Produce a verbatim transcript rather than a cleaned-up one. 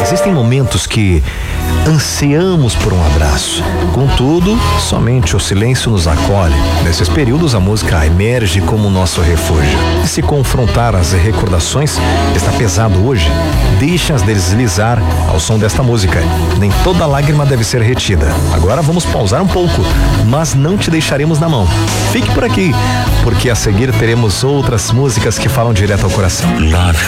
Existem momentos que ansiamos por um abraço. Contudo, somente o silêncio nos acolhe. Nesses períodos, a música emerge como nosso refúgio. E se confrontar as recordações está pesado hoje, deixa-as deslizar ao som desta música. Nem toda lágrima deve ser retida. Agora vamos pausar um pouco, mas não te deixaremos na mão. Fique por aqui, porque a seguir teremos outras músicas que falam direto ao coração. Love